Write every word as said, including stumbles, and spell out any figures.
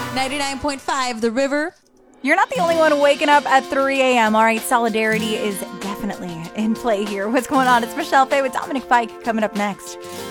ninety-nine point five The River. You're not the only one waking up at three a.m. All right, solidarity is definitely in play here. What's going on? It's Michelle Faye with Dominic Fike coming up next.